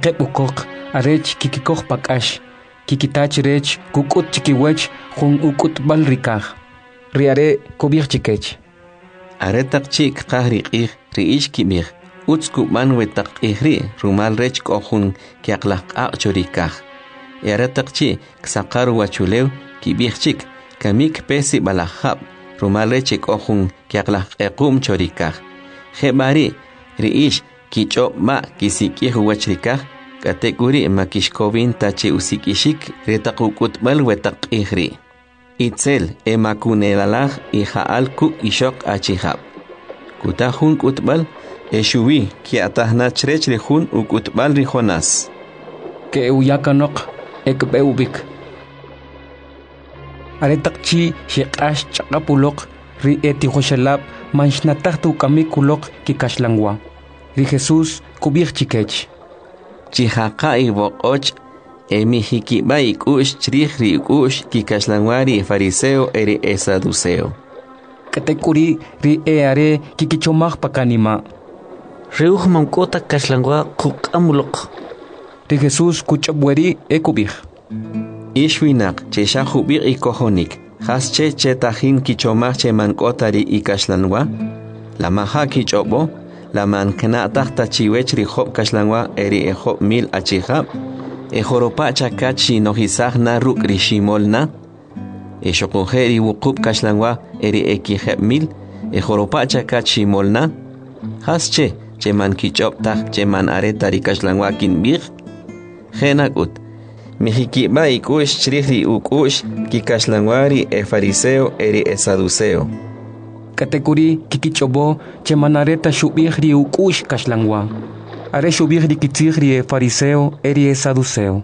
qeb ukoq arech kikikoq pakash kikitach rech kukut chikiwech jun ukut bal rikaj riare kubir chikech aretak chik qahri qih riish kibir utsku manwetak ihri rumal rech kohun kiaqlaq chorikaj aretak chi ksaqar wachulew kibir chik kamik pesi balahab rumal rech kohun kiaqlaq equm chorikaj Hebari riish kicho ma kisikih wachrikaj kategori makishkovin tache usikishik retaqukut balwetak ihri itzel emakunelalag ihaal ku ishok achihab kutahun kutbal eshuwi ki atahna chrech rihun ukutbal rihonas ke uyakanok ekbeubik aretakchi shiqash chaqapulok ri eti hoshalab manshnatahtu kamikulok kikashlangwa ri Jesus kubir chikech chihaqa iboqoch emihikibay ikush chrih ri ikush kikashlangwari fariseo eri saduceo katekuri ri eare kikichomaj pakanima reuj mankota kashlangwa quqamulok ri Jesus kuchabweri ekubij ishwinak cheshahubir ikohonik hasche chetahin kichomaj che mankotari ikashlanwa la maha kichobo la mankna tahta chiwech ri job kashlangwa eri ejob mil achihab ejoropa chakachi nohisahna ruk rishimolna eshokojeri wuqub kashlangwa eri ekijeb mil ejoropa chakachi molna hasche cheman kichob tah cheman aretari kashlangwa kinbir genakut mihikiba ikush chrihri ukush kikashlangwari fariseo eri saduceo katekuri kikichobo chemanareta shubihri ukush kashlangwa are shubihri kitzihri fariseo eri saduceo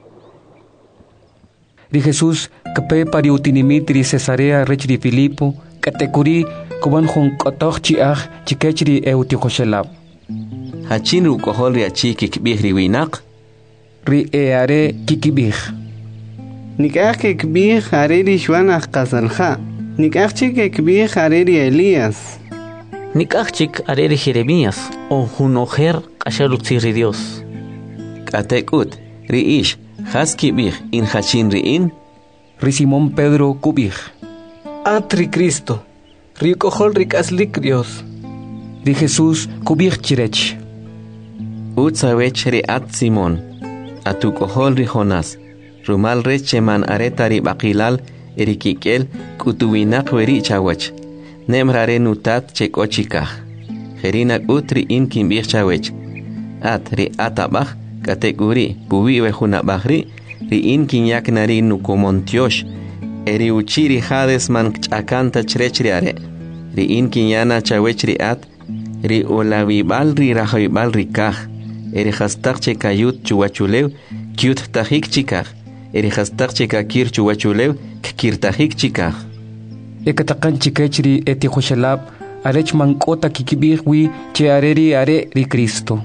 ri Jesus kape pari utinimitri Cesarea rechri Filipo katekuri kuban jun qotoj chiaj chikechri eutihoshelab hachin rukohol ri achi kikbihri winaq ri eare kikibij nikaj kikbij are ri shwanaj qasalja nikaj chik kikbij are ri Elías nikajchik areri Jeremías o junojer qashalutziri Dios katekut riish haskibij in hachin riin ri Simón Pedro kubij atri Cristo rikojol rikaslik Dios ri Jesus kubij chirech utsawech ri at Simón atukojol ri Jonás rumal recheman aretari baqilal erikikel kutuwinak weri chawach nemrare nutat chekochikaj jerinak utri in kimbij chawech at ri atabaj kategori puwiwe junabajri ri in kinyaknari nukomontiosh eri uchiri hades man chakanta chrechri are ri in kinyana chawech ri at ri olawibal ri rahoibal ri kaj eri hastak chekayut chuwachulew kyut tajik chikaj eri hastak chekakir chuwachulew kir tajik chikaj ekatakan chikechri eti hoshalab arech mankota kikibijwi che areri are ri Cristo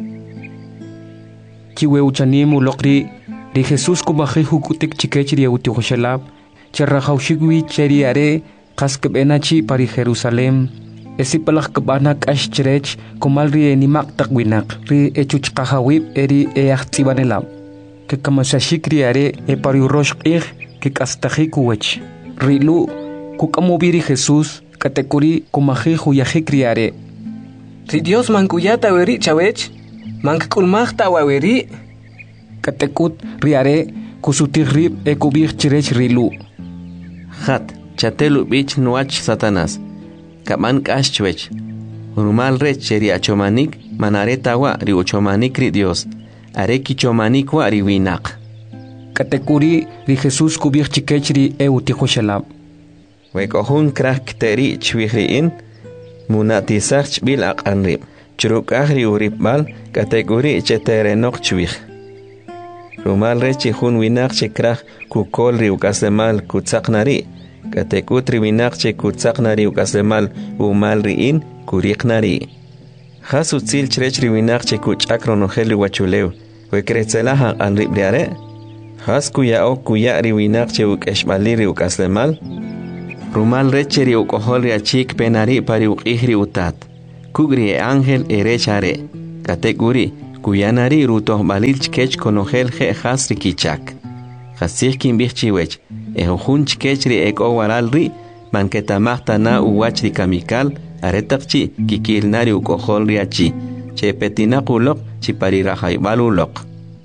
kiwe uchanimu lokri ri Jesus kubaji hukutik chikechri euti hoshalab che rajaushigwi cheri are qaskbenachi pari Jerusalem esipalak kabanak ashcherech komal ri nimak takwinak ri echuchqahawib eri eachtibanelab que kamasashikri are e pari rosh qih que kastajikuwech rilu kukamubiri Jesús katekuri kumaji huyajikri are ri Dios mankuyata weri chawech mankulmajta waweri katekut ri are kusutirrib e kubij chirech rilu hat chatelu bich nuach Satanás kaman kashchwech rumal rech cheri achomanik manareta wa ri uchomanik ri Dios are kichomanik wa ri winak katekuri ri Jesus kubij chikechri eutihoshalab wekohun krakteri chwihriin munatisach bil aqanrib churukahri uribal kategori cheterenok chwih rumal rechi hun winak chikraj kukol ri ukasemal kutzaqnari katekutri winak che kutzaqnari ukasemal umal riin kuriqnari hasutzil chrechri winak che kuchakro heli wachulew wekretzelaha anribriare haskuya o kuya ri winak che ukeshbaliri ukasemal rumal recheri ukohol achik penari pari uqihri utat kugri ángel erechare kateguri Kuyanari rutoh balil chkech konogel je has rikichak. Hasih kim bichiwech. Ehojun chkech ri eko waral ri. Manketamahta na uwach ri kamikal. Aretakchi kikilnari ukohol riachi. Chepetina kulok chiparirajay balulok.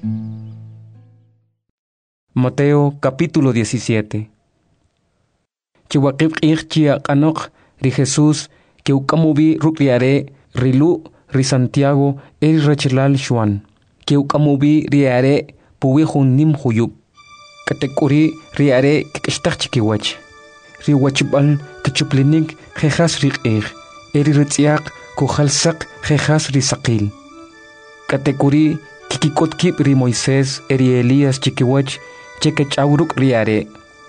Mateo capítulo 17. Chihuakib chia kanok ri Jesús que ukamubi rukriare rilu ri Santiago el rechilal Juan que ukamubi riare puwihun nim huyub katekuri riare kikishtachkiwach riwachbal kichuplinik jejas riqir eri ritziak kujalsak jejas risaqil katekuri kikikotkib ri Moisés eri Elías chikiwach chekechawruk riare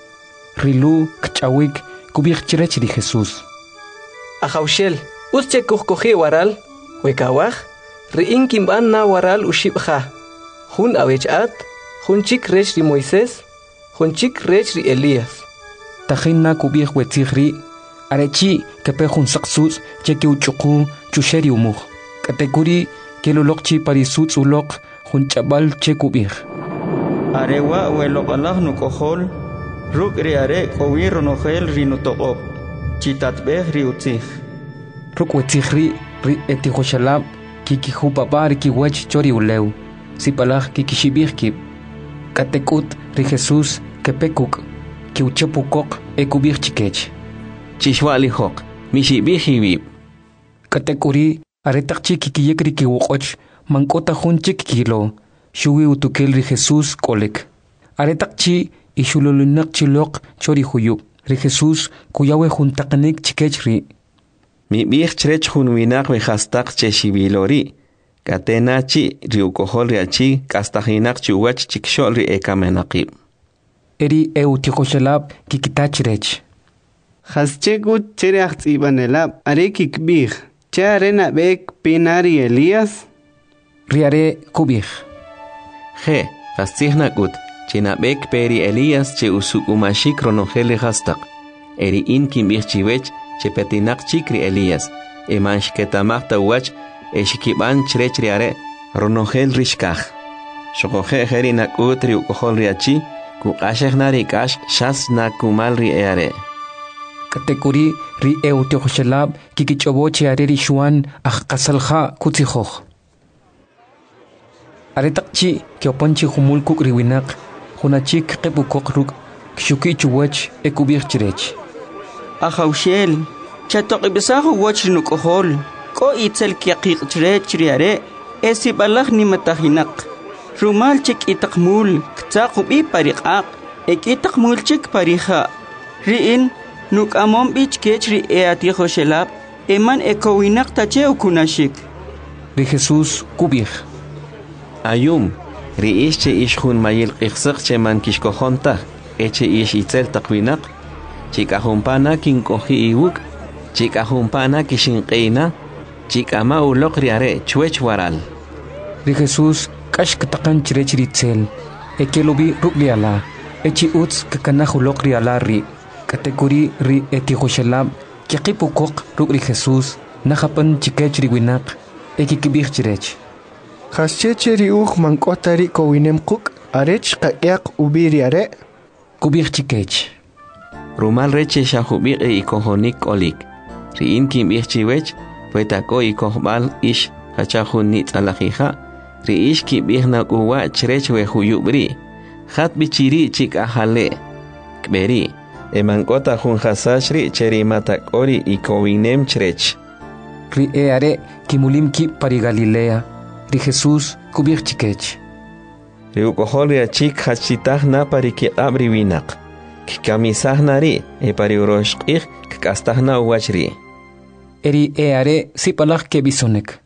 rilu kchawik kubikchirech ri Jesús Ajaushel, usche kuhkoji waral, wekawaj, riin kimban na waral ushibja. Jun awechat, jun chik rech ri Moisés, jun chik rech ri Elías. Tajin na kubij wetzigri, arechi kepe jun saksus, cheke uchuku, chusheri umuj. Katekuri, kelolokchi parisutz ulok, jun chabal che kubij. Arewa welokalaj nukohol, ruk riare kowir nogel rinutoop. Chitatbeh riutzig. Rukwetzighri ri etihoshalab kikihupapar kiwech chori uleu. Sipalaj kikishibihkib. Katekut ri Jesús kepekuk kiuchepukok ekubih chikech. Chishwalijok mishibihibib. Katekuri aretakchi kikiyekri kiwokoch mankota junchik kilo. Shuwi utukel ri Jesús kolek. Aretakchi ishululunak chilok chori huyub. Ri Jesús kuyawe juntaqnik chikechri. Mi bich chrech jun winak we hastak cheshibilori. Katenachi riukohol riachi kastahinak chuwach chikshol ri ekamenaqib. Eri eutihoshalab kikitachrech. Haschegut chereach ibanelab arekik bih. Charena bek pinari Elías. Riare kubih. Je, hastihnakut. Chinabek peri Elías che usukumashik ronogele hastak. Eri in kimbirchiwech che petinak chikri Elías. Emansh ketamachta wach eshikiban chrechriare ronogel rishkaj. Shokoje herinak utri ukohol riachi kukasheknari kash shas nakumal ri eare. Katekuri ri eutihoshalab kikichoboche areri shuan ajkasalja kutzihoj. Aretakchi kiopanchi humulkuk riwinak. Hunachik kepukok ruk kshuki chuwach ekubir chirech. Ajaushel, chatoqibisahu wach nukohol, ko itzel kiaqiq chirech riare, esibalaj ni matahinak. Rumal chik itakmul, ktsaqubi pariqaq, itakmul chik parija. Riin, nuk amom bich kechri eatihoshelab, eman ekowinak tache ukunashik. Ri Jesús kubir. Ayum. Riish che ish jun mayil qixsaq che man kishkojonta eche ish itzel taqwinak chikajumpana kinkoji iwuk chikajumpana kishinqeina chikama ulok riare chwech waral. Ri Jesús kashkatakan chirech ritzel ekelobi rukliala echi utz kakanaj ulok riala ri katekuri ri etihoshalab kiqipukok ruk ri Jesús najapan chikech riwinak ekikibij chirech. Hascheche riuj mankotari kowinem kuk arech qayak ubiri are kubir chikech. Rumal reche shahubik ikohonik olik. Riin kim chiwech puetako ikohbal ish hachahun nit alajija. Riish kim na uwa chrech we huyubri. Hat bichiri chik ahale. Kberi. Emankota jun hasashri cherimatak ori ikowinem chrech. Ri eare kimulim ki pari Galilea. Ri Jesús kubir chikech. Riukohol riachik hachitah na pari ki abri winak. Kikamisah nari pari uroshqih kastah na uwachri. Eri eare sipalaj ke bisonek.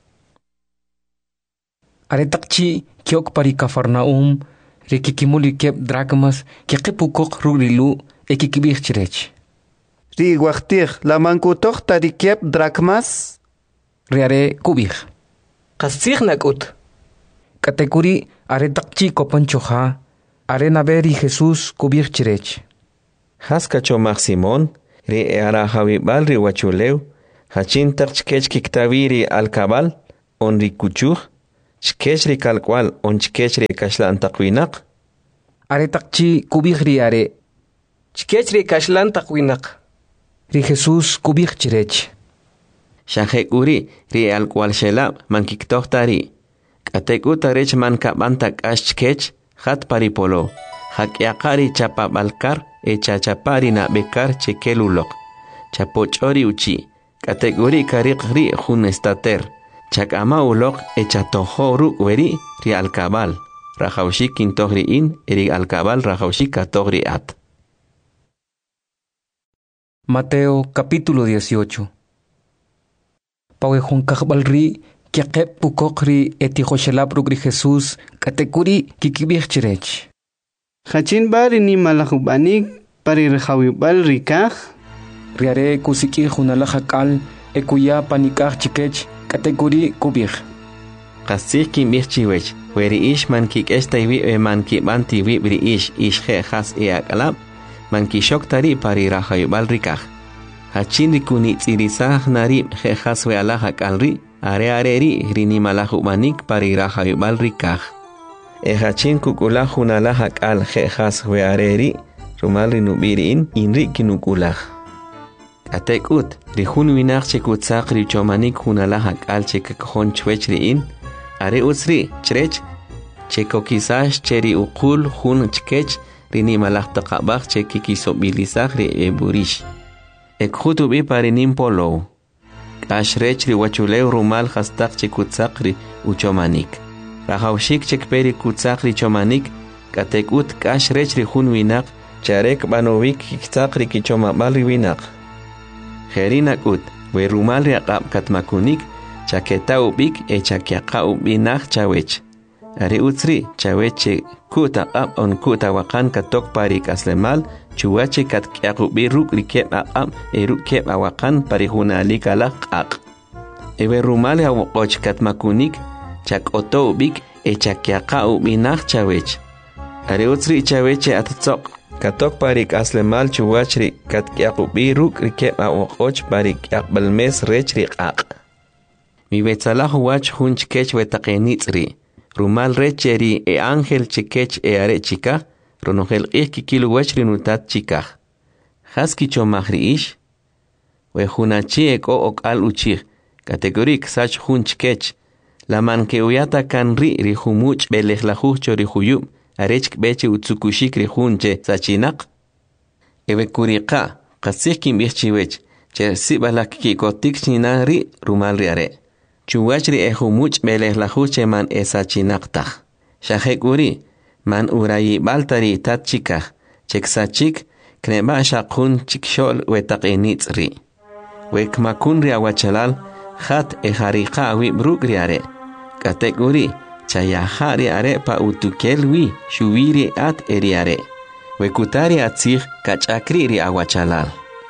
Aretakchi kiok pari Cafarnaum ri kikimuli kep drachmas kikipukok rurilu ekikibir chirech. Ri waqtih la mankutoq tari kep drachmas. Riare kubir. Qastsignakut. Katekuri aretakchi kopanchoja arenaberi Jesús kubir chirech. Haskacho Simón ri eara habibal ri wachuleu hachin tachkech kiktaviri al cabal on ri kuchuj Chkech ri kalkwal on chkech ri kashlan taqwinak. Are takchi kubik ri are. Chkech ri kashlan taqwinak. Ri Jesús kubik chirech. Shahek uri ri alkwal shelab man kiktohtari. Katek utarech man kabantak ash chkech hat paripolo. Hak yakari chapa balkar echa chapari na bekar chekelulok. Chapochori uchi. Kategori karik ri hun estater. Chakama ulok echa tohoru weri ri alkabal. Rajaushi kintohri in eri alkabal rajaushi katogri at. Mateo capítulo 18. Pawehon kahbalri kiakep pukokri etihoshelabru Jesús kategori kikibich chirech. Hachin bari ni malahubanik pari rehawibal rikah. Riare kusiki hunalahakal ekuya panikah chikech kategori kubich. Kasih kimbich chiwech. Weri ish man kik estaiwi man ki bantiwi bri ish he has akalab. Man ki shoktari pari rahayubal rikah. Hachin rikuni tsirisah nari he has we alahakal are ri rini malahubanik pari rahayubal rikah. Hachin kukulah hunalahakal he has we areri rumal rinubirin inri kinukulah. Atekut rihun winak chekutsak richomanik hunalahakal chekakon chwechriin. Are usri chrech cheko kisash cheri ukul hun chkech rini malak taqabak cheki kisobilisah ri eburish. Ekhutubi parinim polo. Ashrech ri wachulew rumal hastak chekutsak ri uchomanik. Rahaushik chekperi kutsak ri chomanik katekut kashrech ri hun winak charek banovik kiksak ri kichomabal ri winak. Herinak ut we rumal ri aqab katmakunik chaketa ubik chakiaqa ubinak chawech. Ari utsri chaweche kuta ab on kuta wakan katok parik aslemal chuwache katkiaq ubiruk rikeb ab erukeb awakan parihunalik alaq aq. Ewe rumale awoqoch katmakunik chakoto ubik chakiaqa ubinak chawech. Ari utsri chaweche atzoq katok parik aslemal chuwachri katkiaq ubiruk rikeb awoqoch parik aqbalmes rechri aq. Mi betzalah wach hun chkech wetaqenitzri. Rumal recheri ángel chikech are chika. Ronogel kikilu wachri nutat chikah. Haski chomahri ish. We hunachi eko ok al uchih. Kategorik sach hun chkech. La manke uyata kan ri humuch belejlahuch chori huyub. Arech beche utsukushik ri hunche sachinak. Ewe kurika. Kasihkim bichchiwech. Che sibalak kikotik chinari rumal riare. Chuwachri ehumuch belejlahuche man esachinaqtaq. Shahekuri man urayi baltari tat chikah. Cheksachik kneba shaqun chikshol wetaqenitzri. Wekmakun riawachalal hat ehariqa wibruk riare. Katekuri chayahari are pa utukelwi shubiri at eriare. Wekutari atzig kachakri riawachalal.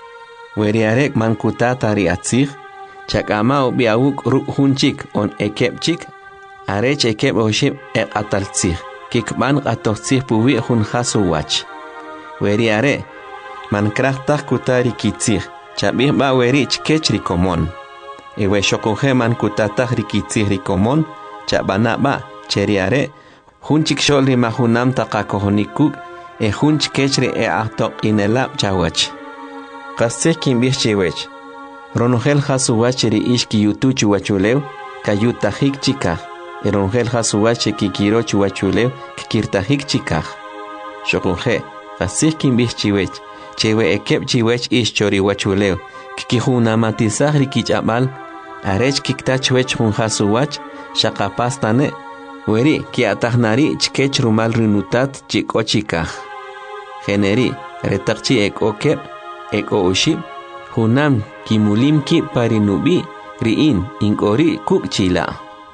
Weriarek man kutatari atzig. Chakamao biawuk ruk hunchik on ekepchik. Arech ekep oshib ataltzig. Kikban atotzig puwi hun hasu wach. Weri are. Man krachtak kutari kitzig. Chabih ba weri chkech rikomon. Ewe shokuhe man kutatak rikitzig rikomon. Chabana ba cheri are. Hunchik shol rimahunam takakohonikuk. Hunchkech ri atok inelab chawach. Kasih kimbih chiwech. Ronogel hasuwache ri ishki yutuchu wachulew, kayutahik chikah. Ronogel hasuwache kikirochu wachulew, kikirtahik chikah. Shokunje, kasih kimbih chiwech, chewe ekep chiwech ish chori wachulew, kikihunamatisah ri kichabal, arech kiktachwech hun hasuwach, shakapastane, weri kiatahnari chkech rumal rinutat chiko chikah. Generi, retakchi ek okep, ek ushib, hunam kimulim ki parinubi riin inkori kuk chila.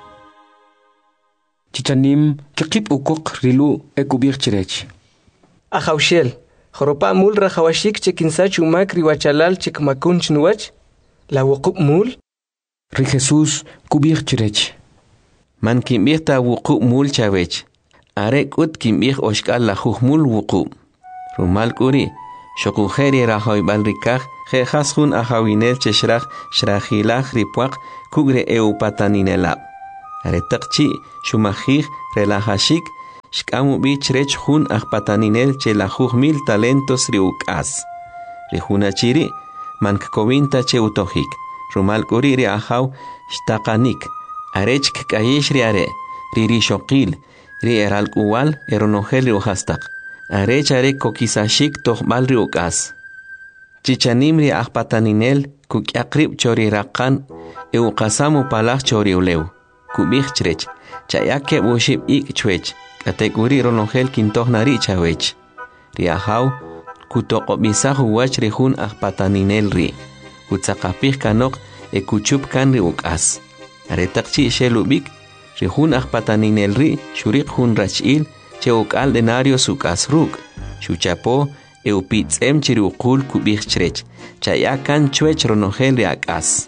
Chichanim kikip ukok rilu ekubir chirech. Ahaushel, joropa mul rahawashik chekinsach umak riwachalal chekmakun chnuach, la wukup mul. Ri Jesús kubir chirech. Man kimbir ta wukup mul chavech. Arek ut kimbir oshkal la mul wukup. Rumal kuri. Shokujeri rahoy balrikaj, jehashun ahawinel cheshraj, shrajilaj ripuak, kugre eupataninelab. Aretaqchi shumajij relajashik shkamu bich rech jun ajpataninel chelajuj 1000 talentos riukas. Rijunachiri mankkovinta che utojik. Rumal kuri ri ajaw shtaqanik. Arech kkayish ri are. Riri shokil. Ri eral uwal eronojel riujastaq. Arech are kokisashik tojbal riukas. Chichanim ri ajpataninel kukyaqrib chori raqan euqasamu palaj chori uleu. Kubij chrech. Chayake bushib ik chwech. Kategori ronojel kintoh nari chawech. Ri ajaw kutoqobisaj uwach rijun ajpataninel ri. Kutzaqapij kanok ekuchup kan ri ukas. Aretaqchi shelubik rijun ajpataninel ri shurik jun rachil che ukal denario sukas ruk. Shuchapo eupitzem chiriuqul kubij chrech. Chayakan chwech ronojel ri akas.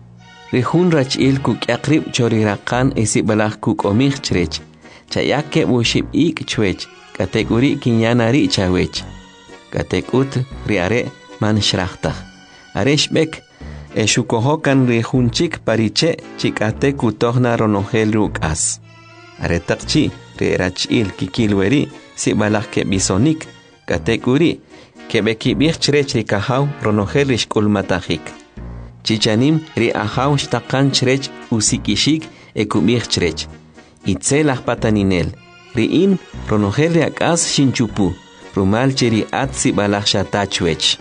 Rijun rachil kukyaqrib chori raqan esibalaj kukomij chrech. Chayake bushib ik chwech. Kategori kinyanari chawech. Katekut riare man shrachtaj. Areshbek eshukohokan rijunchik pariche chikate kutohna ronojel rukas. Aretaqchi rirachil kikilweri sibalaj ke bisonik. Katekuri kebekibij chrech rikahaw ronojel rishkulmatajik. Chichanim ri ajaw shtaqan chrech usikishik ekubij chrech. Itzel ajpataninel. Riin ronojel riakas shinchupu. Rumal cheri at sibalaj shatachwech.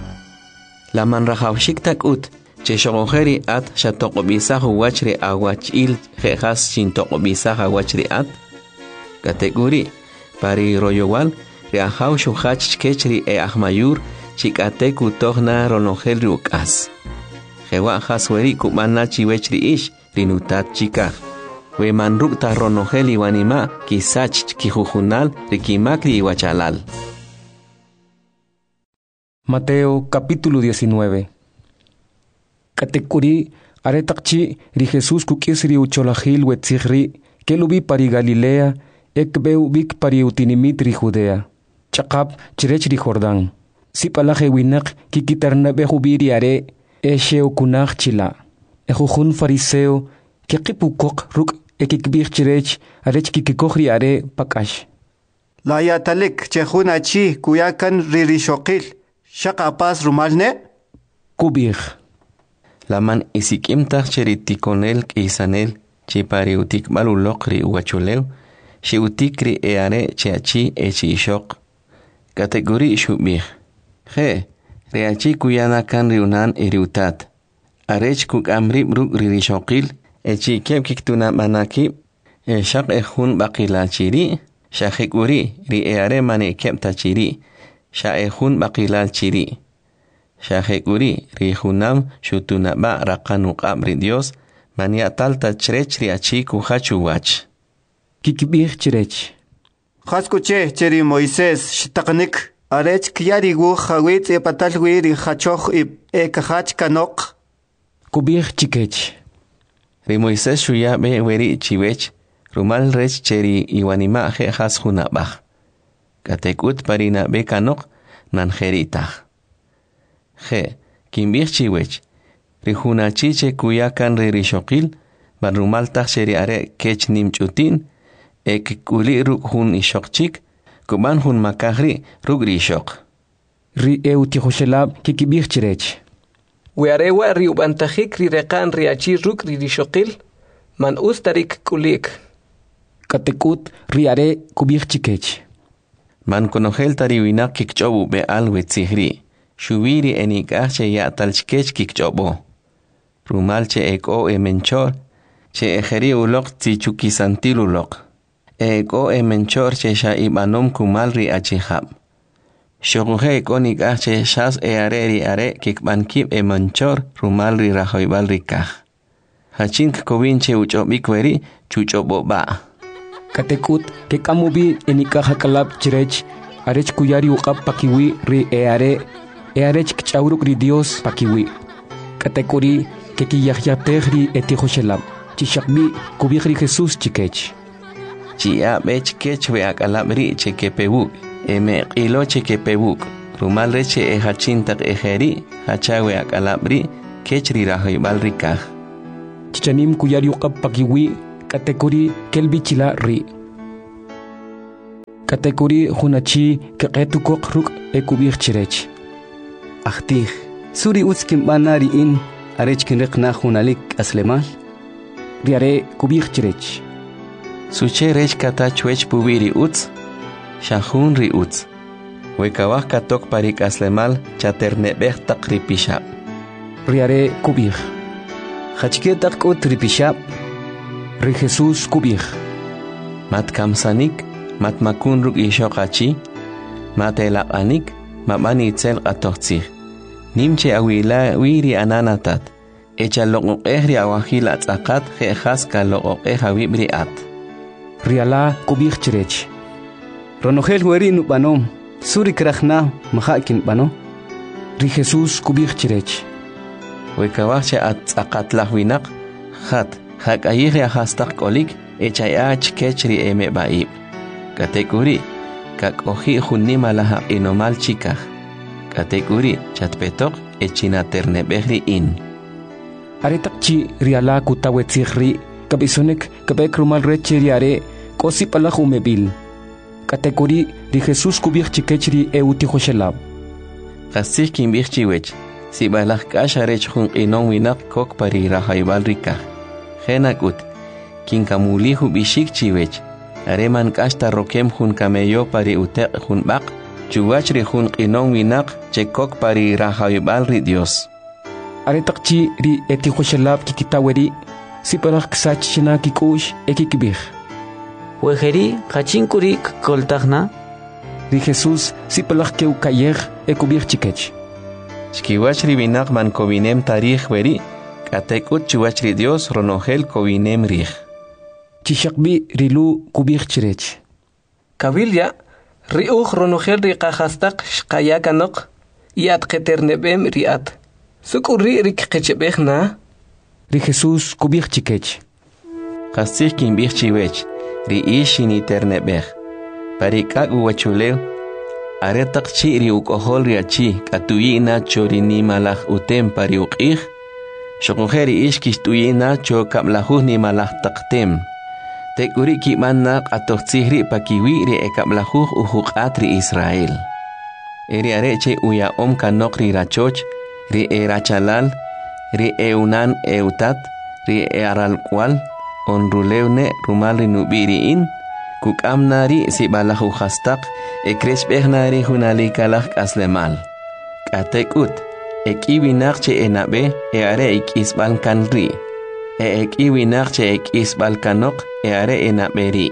La manrajawshik takut. Che shogojeri at shatoqobisaj uwachri awachil jejas shintoqobisaj awachri at. Kategori pari royowal riajaw shuhach chkechri ahmayur chikate kutohna ronojel riukas. Jewa jasweri kumana chiwechri ish rinutat chikaj. We manrukta ronojel iwanima kisach kijujunal rikimakri iwachalal. Mateo capítulo 19. Katekuri aretaqchi ri Jesús kukisri ucholajil wetzigri kelubi pari Galilea ekbeu bik pari utinimit ri Judea. Chaqab chirech ri Jordán. Sipalaje winak kikitarnabe jubiri are esheo kunaj chila. Ejujun fariseo kekipukok ruk ekikbir chirech arech kikikohri are pakash. La yatalik chejunachi kuyakan ririshokil. Shaqapas rumalne? Kubir. Laman isikimtaj cheritikonel kisanel chipari utik balulokri uachuleu shi utikri eare cheachi echishok. Kategori shubir. He, reachi kuyana kan riunan eriutat. Arech kuk amrib ruk ririshokil echi kep kiktuna manaki shaq ejun bakila chiri shahikuri ri eare mane kep tachiri. Shaehun bakilal chiri. Shahekuri rijunam shutunaba raqanuk abri Dios mania talta chrech riachi kuhachu wach. Kikibir chirech. Khaskuche cheri Moisés shtaqnik arech kyarigu khawit e patalwi ri khachokh e kahach kanok. Kubir chikech. Ri Moisés shuya be weri chiwech rumal rech cheri iwanima je has hunabah. Katekut parina bekanok nanjeritaj. Je, kimbir chiwech. Rijunachiche kuyakan ririshokil, barrumaltaj sheri are kech nimchutin, ekikuli ruk hun ishokchik, kuban hun makahri ruk rishok. Ri eutihoshelab kikibir chirech. Wearewa riubantajik rirekan riachi ruk ririshokil, man ustarik kulik. Katekut riare kubir chikech. Man konojel tariwinak kikchobu be alwetzihri. Shubiri enikache ya talchkech kikchobo. Rumalche eko menchor. Che ejeri ulok tichukisantil ulok. Eko menchor che sha ibanom kumalri achihab. Shoguhe eko nikache shas areri are kikbankib menchor rumalri rahoibal rikaj. Hachink kovinche uchobikweri chuchobo ba. Katekut ke kamubi enikaja kalab chirech arech kuyari uqab pakiwi ri earech kchauruk ri Dios pakiwi. Katekuri ke kiyahyatehri etihoshelab chishakbi kubihri Jesús chikech. Chia bech kech we akalabri chekepebuk eme qilo chekepebuk rumal reche hachintak ejeri hachawe akalabri kech ri rahoibal rikaj. Chichanim kuyari uqab pakiwi katekuri kelbichila ri. Katekuri hunachi keqetukok ruk ekubir chirech. Ahtih, suri utskim banari in arech kinrik na hunalik aslemal. Riare kubir chirech. Suche rech kata chwech pubiri uts, shahun ri uts. Wekawah katok parik aslemal chaternebeh tak ripishab. Riare kubir. Hachketak ut ripishab. Ri Jesús kubir. Mat kamsanik, mat makun ruk ishokachi, mat elaqanik, mabani itzel qatoqtzih. Nimche awila wiri ananatat. Echa loqoqehri awahil atzaqat jejas ka loqoqeh awibri at. Riala kubir chirech. Ronogel hueri nubanom. Suri krachna mahakin bano. Ri Jesús kubir chirech. Wekawahche atzaqat lahwinak, khat, hak ayihri ahastak kolik, echa yaach kechri eme baib. Katekuri, kak ohi hunima laha inomal chikah. Katekuri, chatpetok, echina ternebehri in. Aretakchi riala kutawetzihri, kabisonek kabek rumal reche riare, kosi palach umebil. Katekuri, ri Jesús kubir chikechri eutihoshelab. Kasih kimbir chiwech, si balak kasharech hun inon winak kok pari rahaibal rikah. Genakut, kinkamulihu bishik chiwech, areman kasta rokem hun kameyo pari utek hun bak, chuwachri hun inon winak chekok pari rahaibal ri Dios. Aretakchi ri etihoshelab kikitaweri, si palach ksachina kikush ekikibir. Wejeri hachinkuri koltagna. Ri Jesús si palach keukayer ekubir chikech. Chkiwachri binak man kovinem tarih weri, katekut chuwachri Dios ronogel kovinem rih. Chishakbi rilu kubir chirech. Kabilya, riuj ronogel riqahastak shkayakanok, iat keternebem riat. Sukuri rikqechebehna. Ri Jesús kubir chikech. Kasih kimbir chiwech, ri ishini ternebeh. Parikak uwachulew, aretak chi ri ukohol riachi, katuyina chorini malah utem pari uqih, shokojeri ishkish tuyina cho kaplahu ni malah taktem. Tekuri kimannak atochihri pakiwi ri ekaplahu uhuqat ri Israel. Eri areche uya kanok ri rachoch, ri erachalal, ri eunan eutat, ri aralkwal, onrulewne rumal ri nubiriin, kuk amnari si balahu hastak, ekresbehnari hunalikalah aslemal. Katekut, ekiwinakche enabe, eare ekisbal kanri. Ekiwinakche ekisbal kanok, eare enaberi.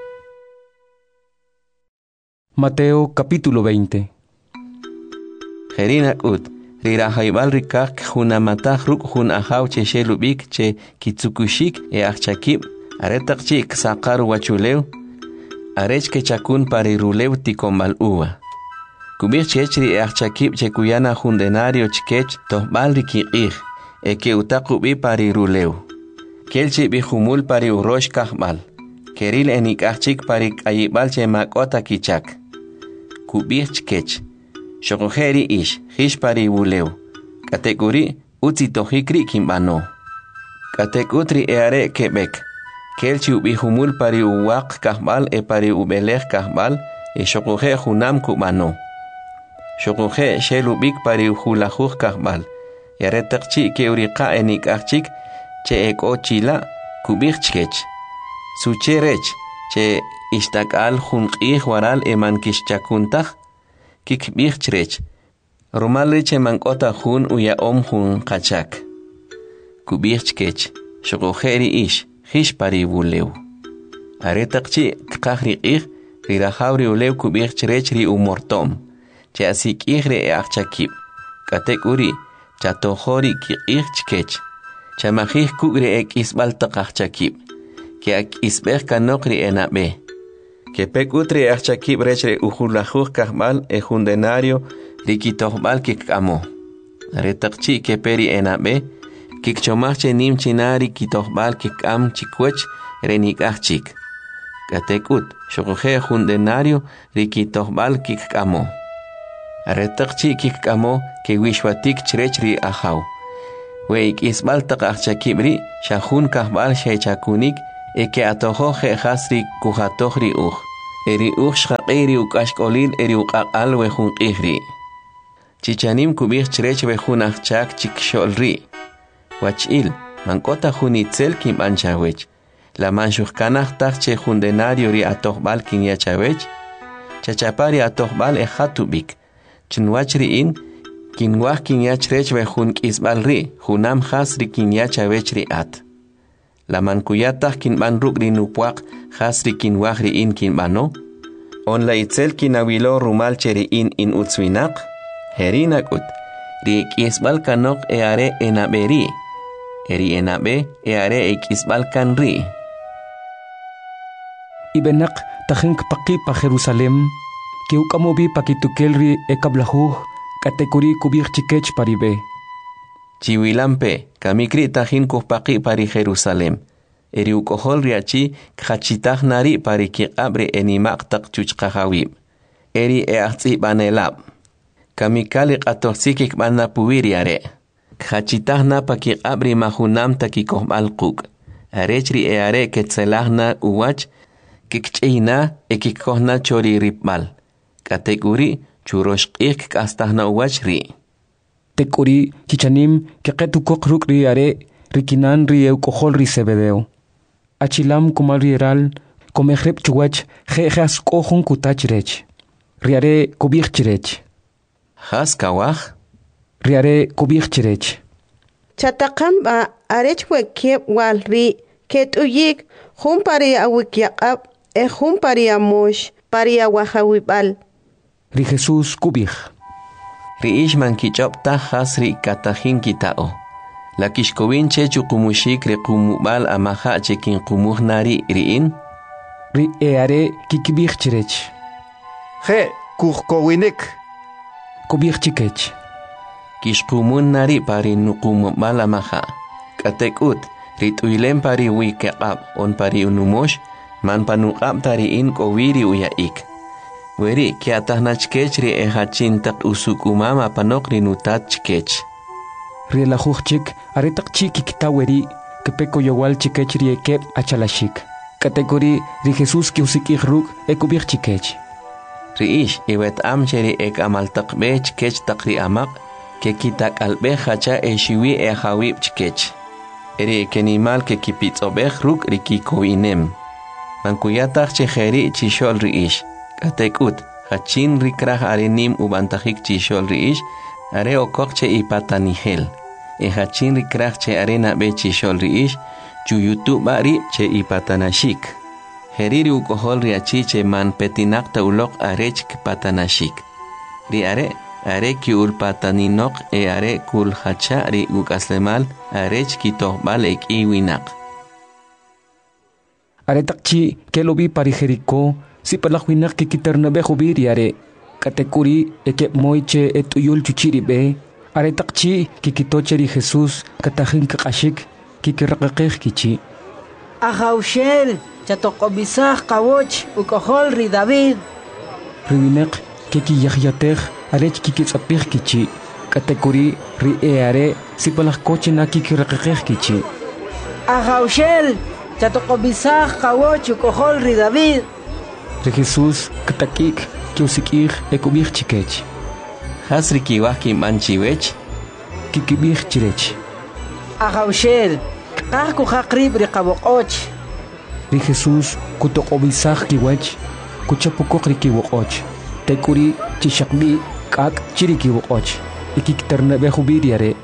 Mateo capítulo 20. Jerinakut, rirahaibal rikak hunamatah ruk hun ahaw che shelubik che kitsukushik achakib, aretakchi ksakar wachulew, arech que chakun pari rulew tikombal uwa. Kubir chechri achakib che kuyana hundenario chkech tohbal rikiqih, que utakubi pari rulew. Kelchi bijumul pari urosh kahbal, keril enik achik pari kayibal che makota kichak. Kubir chkech, shokojeri ish, hish pari wulew. Kategori utzi tohikri kimbano. Kategutri eare kebek. Kelchi ubihumul pari uwak kahbal pari ubelech kahbal shokoje hunam kubano. Shokoje shelubik pari uhulajuj kahbal. Yaretakchi ke uriqa enik achik che ekochila kubik chkech. Sucherech che istakal hunqih waral eman kishchakuntah kikbik chrech. Romal che mankota hun uya hun kachak. Kubik chkech. Shokojeri ish. Hish pari wulew. Aretakchi kakri ich, rirahabri ulew kubir chirechri umortom. Che asik ihre achakib. Katekuri, chatohori ki ich chkech. Chamahih kugre ek isbal takachakib. Ke ak isbeh kanokri enabe. Ke pek utri achakib rechre uhulajuj kahbal hundenario rikitohbal kikamo. Aretakchi ke peri enabe. Kikchomache nim chinari kitohbal kikam chikwech renikachik. Katekut, shokoje hundenario rikitohbal kikamo. Aretakchi kikamo ke wishwatik chrechri ahaw. Weik isbal takachakibri shahun kahbal shechakunik eke atojo hasri kuhatojri uj. Eri uj shaqiri ukashkolil eri uqaqal wejun qihri. Chichanim kubih chrech wejun achak chiksholri. Wachil, mankota junitzel kim anchawech. La manshujkanaj tak che jundenario ri atojbal kin yachawech. Chachapari atojbal ejatubik. Chinwachri in, kinwaj kin yachrech wejun kisbalri, junam hasri kin yachawech ri at. La mankuyataj kin ban rukri nupuak hasri kin wajri in kin bano. On la itzel kin awilo rumal cheri in utzwinak. Herinak ut. Ri kisbal kanok eare enaberi. Eri enabe eare kisbal kanri. Ibenak tajink paki pa Jerusalem. Que ukamobi pakitukelri ekablahuj. Katekuri kubir chikech paribe. Chiwilampe, kamikri tajin kuhpaki pari Jerusalem. Eri ukohol riachi khachitaj nari pari kiqabre enimaq tak chuchqahawib. Eri eahtzi banelab. Kamikali qatoxikik bana puwiriare. Khachitajna pa kiqabri mahunam takikohbal quk. Arechri eare ketzelajna uwach kikchina ekikohna chori ripbal. Katekuri churoshqik kastajna uwach ri. Tekuri chichanim keqetukok rukri are rikinan ri eukohol ri sebedeo. Achilam kumal rieral komehrep chuwach jejas kohun kutachrech. Riare kubirchrech. Has kawaj? Riare kubirchrech. Chatakamba arech wekiep walri ketuyik humpari awikyaqab humpari amosh pari awahawibal. Ri Jesús kubij. Ri ishman kichopta hasri katajin kitao. La kishkowinche chukumushik re kumubal amaha chekin kumuhnari riin. Ri eare kikibirchrech. Je kuhkowinik. Kubirchikech. Kishkumun nari pari nukumubal amaha. Katekut rituilen pari wikeqab on pari unumosh man panuqab tariin kowiri uyaik. Weri kiatahnachkech ri ehachintak usukumama panokri nutatchkech. Rielajuchik aretakchi kiktaweri kepeko yowal chikech ri ekep achalashik. Katekori ri Jesús kiusikihruk ekubirchikech. Riish iwet amcheri ek amaltakbech kech takri amak ke kitak albe hacha eshiwi ehawib chkech. Eri ekenimal ke kipitsobech ruk rikikoinem. Mankuyatach chejeri chishol riish. Katekut, hachin rikraj arenim ubantajik chishol riish, are okokche ipatanihel. Hachin rikraj che arena be chishol riish, chuyutu bari che ipatanashik. Heriri ukohol riachi che man petinakta ulok arech patanashik. Ri are ki ulpataninok are kul hacha ri ukaslemal arech kitohbal ek iwinak. Aretakchi kelobi pari Jericó. Si palakwinak kikitarnabe hubiri are katekuri ekep moiche etuyul chuchiribe are takchi kikitocheri Jesús katajin kakashik kikirakakej kichi. Ajaushel chatokobisaj kawoch ukohol ri David. Riwinek kikiyajyatej arech kikitsapej kichi katekuri ri eare si palakkochena kikirakakej kichi. Ajaushel chatokobisaj kawoch ukohol ri David. Re Jesús katakik kiusikij ekubirchikech. Hasri kiwaj kimanchiwech. Kikibirchirech. Ajaushel kahku hakrib ri qaboqoch. Ri Jesús kutokobisaj kiwach kuchapukok ri kiwoqoch. Tekuri chishakbi kak chiri kiwoqoch. Ikiktarnabe hubiriare.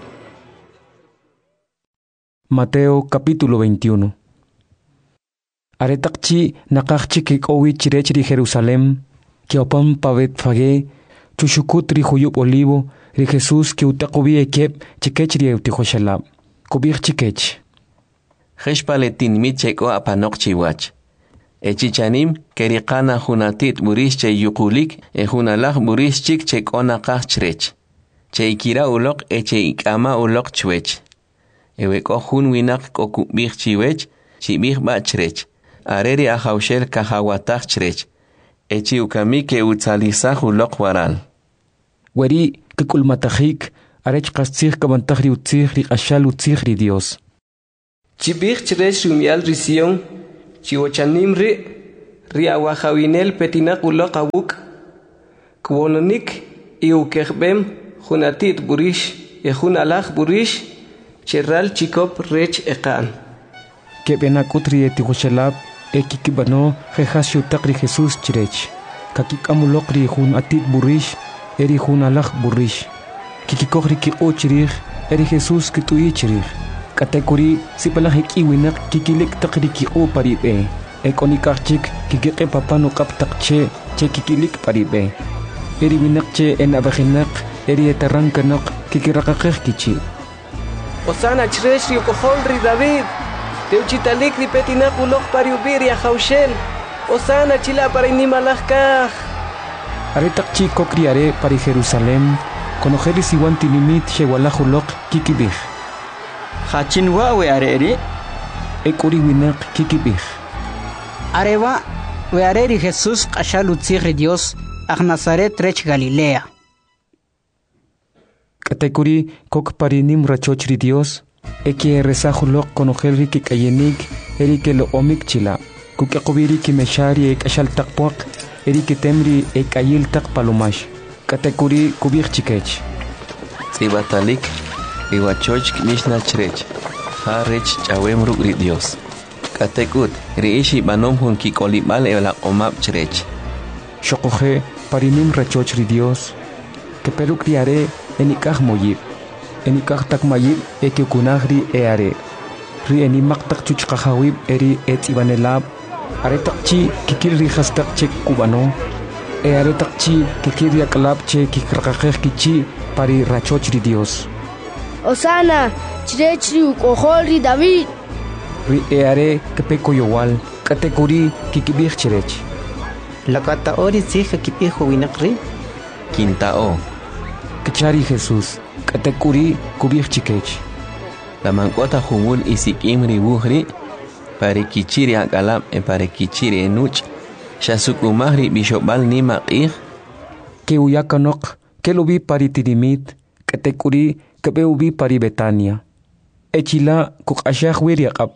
Mateo capítulo 21. Aretakchi nakakchi kikowi chirechri Jerusalem, kiopam pavet fage, chushukut ri huyup olivo, ri Jesús ki utakobi ekep chikechri eutihoshalab, kubir chikech. Jeshpaletin micheko apanok chiwach. Echichanim kerikana hunatit burische yukulik hunalaj burischik chekona kachrech. Che ikira ulok eche ikama ulok chwech. Eweko hun winak kokubir chiwech, chibir bachrech. Areri ajaushel kahawataj chrech. Echi ukami ke utzalizaj ulok waral. Weri kikulmatajik arech kastzij kabantajri utzij ri ashal utzij ri Dios. Chibich chrech rumial risión, chiwochanim ri awahawinel petinak ulok awuk kwononik iukehbem junatit burish ejun alaj burish cherral chikop rech ekan kebenakut rieti goshelab ekikibano jehasio takri Jesus chirech kakik amulok ri jun atit burish eri jun alaj burish kikikok ki ochirich eri Jesus kitui chirich katekuri sipalahik iwinak kikilik takri ki o paribe ekonikachik kikike papano kaptakche che kikilik paribe eri winakche en abajinak eri etarrankanak kikirakakeh kichi Osana chresh yukohol ri David teuchitalik ri petinak ulok pariubir ya Jaushel Osana chila para inimalajkaj Aretakchi kokriare para Jerusalén konojeri siwanti limit shewalajulok kikibij Hachinwa we areri ekuri winak kikibij Areva we areri Jesús qashalutzigri Dios ag Nazaret rech Galilea Katekuri kok parinim rachochri Dios eki rezajulok konojeri kikayenik eri ke lo omik chila kukakubiri ki meshari ek ashal takpok eri ke temri ek ayil tak palomash katekuri kubik chikech Sibatalik iwachoch mishna chrech ha rech chawem ri Dios katekut riishi banom hun ki kolibal ela omap chrech shokoje parinim rachochri Dios ke peru criare enikaj moyib enikaj tak mayib eke kunagri eare ri enimak tak chuchqahawib eri etibanelab aretakchi kikil rihastak chek kubano aretakchi kikil yaklab che kikraqaqej kichi pari rachochri Dios Osana chirechri ukohol David ri eare kepeko yowal katekuri kikibij chirech lakata ori sija kipijo winakri Quintao Kachari Jesus katekuri kubij chikech la mankota humul isikim ribuhri para kichiri akalab para kichiri enuch shasukumahri bishobal ni maqih ke uyakanok ke lobi pari tidimit katekuri ke ubi pari Betania echila kukashah wiriaqab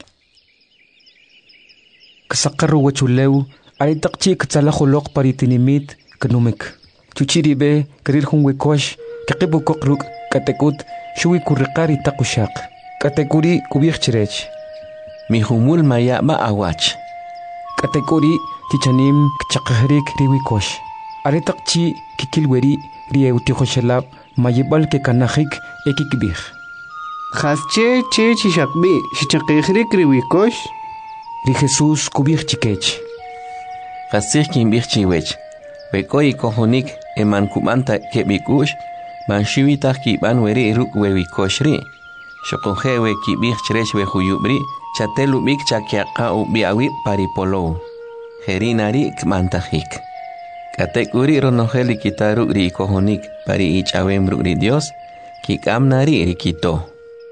kasaqarru wachulew aritakchi katsalajulok pari tinimit knumik chuchiribe kerir hun wekosh kaqibu kokruk katekut shui kurriqari taqushaq katekuri kubij chirech mi humul maya ba awach katekuri tichanim kchaqahrik riwikosh aretakchi kikilweri rieuti khoshalab mayibal ke kanahik ekikbij Khasche che chishakbi shichaqihri kriwikosh ri Jesus kubij chikech qasih kimbij chiwech Bekoi kohonik eman kumanta kebikush man shiwita kiban weri ruk wewi koshri shokohe we kibih chrech we huyubri chatelu bik chakiaqa ubiawi paripolo herinari kmantahik katekuri ronoheli kitaru ri kohonik pari ichawem ruk ri Dios kikamnari rikito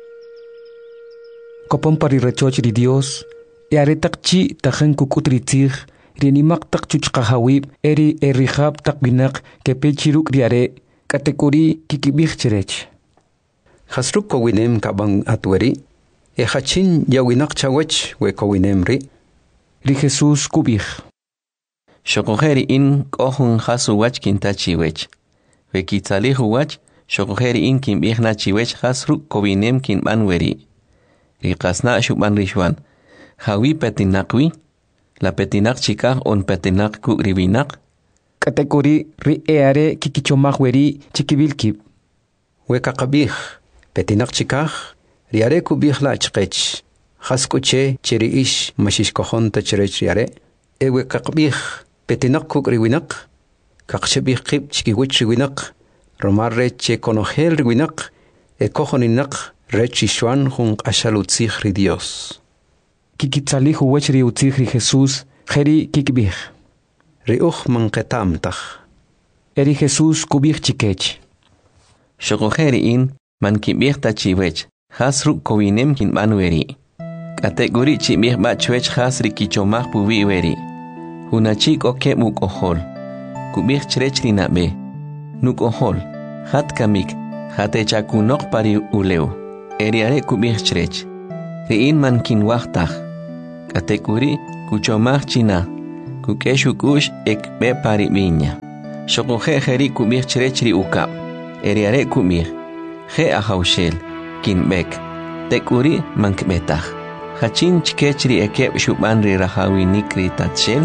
kopon pari rachoch ri Dios yaretakchi tajan kukutritzig Rinimak tak chuchqahawib eri erihab tak binak kepechiruk riare katekuri kikibij chirech Hasruk kowinem kabang atweri hachin yawinak chawech we kowinem ri Jesus kubij Shokoheri in kohun hasu wach kintachiwech we kitzalihu wach shokoheri in kimbihna chiwech hasruk kowinem kinban weri Riqasna shuban rishwan hawi petinakwi La petinak chikaj on petinak ku ribinak. Katekuri ri eare kikichomaj weri chikibilkib. Weka qabij petinak chikaj riare kubij la chqech. Haskuche chiri ish mashish kohon ta chirech riare. Ewe qabij petinak ku ribinak. Kakshebij qib chikiwich ribinak. Romarre che konojel ribinak. Kohoninak rechishwan hun ashalutzig ri Dios. Kikitzalihu wech riutzig ri Jesus jeri kikibij riuch manqetamtaj eri Jesus kubij chikech shokoheri in man kibij tachiwech hasru kowinem kinban weri kategori chibij bachwech hasri kichomaj pubi weri hunachik oke mukohol kubij chrech rinabe nukohol hat kamik hatechakunok pari uleu eriare kubij chrech riin man kinwajtaj katekuri kuchomaj china, kukeshukush ekbe pari viña. Shokuje jeri kumir chirechri ukap, eriare kumir, je ahaushel, kinbek, tekuri mankbetaj. Hachin chikechri ekeb shubanri rahawi nikri tatshel.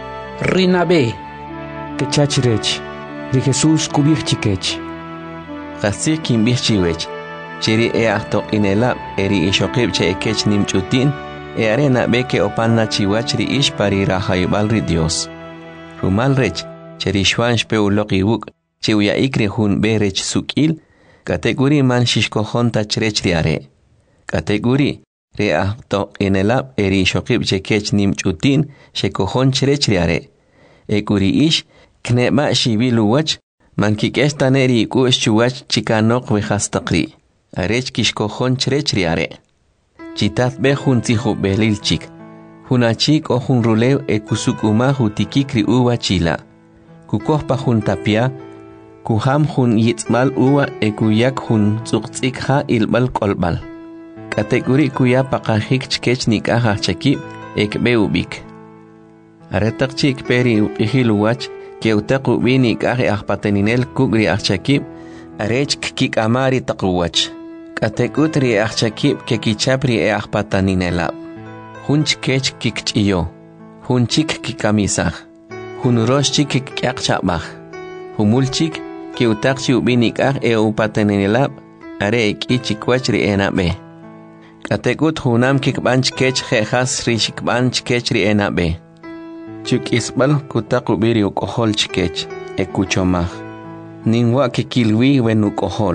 Rinabe. Kechachirech, ri Jesús kubir chikech. Gasir kinbir chiwech, chiri ahto inelab, eri ishokib che ekech nimchutin, arena beke opanna chiwachri ish pari rahaybalri Dios. Rumal rech, cheri shwansh peulokiwuk, chiwya ikri hun berech sukil, kategori man shishkohon tachrechri are. Kategori, re ahto inelab, eri ishokib che kech nimchutin, shekohon chrechri are. Ekuri ish, kneba shibiluwach, man kikestaneri kush chuwach chikanok vejastaqri. Arech kishkohon chrechri are. Chitat be hun tijo belil chik. Hunachik o hun rulew kusukuma hutikikri uwa chila. Kukohpa hun tapia. Kuham hun yitzmal uwa kuyak hun tsuktikha ilbal kolbal. Kategori kuya pakahik chkech nikaha chakib ekbe ubik. Aretak chik peri upihiluwach ke utaku bini kahe ahpateninel kugri achakib. Arech kik amari takuwach. Katekutri achakib ke kichapri ahpataninelab. Hunch kech kikchiyo. Hunchik kikamisah. Hunuroshchik kikakchabah. Humulchik ke utakchi ubinik upateninelab. Are ichikwachri enabe. Katekut hunam kikbanch kech jejas rishikbanch kechri enabe. Chuk isbal kutaku biri ukohol chikech ekuchomah. Ningwa kikilwi wen ukohol.